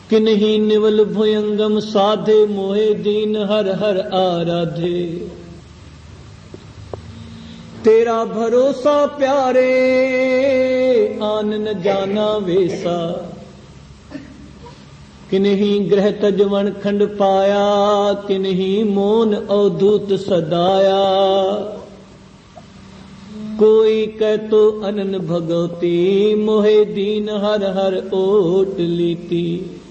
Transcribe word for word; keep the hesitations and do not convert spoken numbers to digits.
किन्हीं निवल भुयंगम साधे मोहे दीन हर हर आराधे। तेरा भरोसा प्यारे आन न जाना वेसा। किन्हीं ग्रह तजवन खंड पाया किन्हीं मोन अवधूत सदाया। कोई कह तो अनन भगवती मोहे दीन हर हर ओट लीती।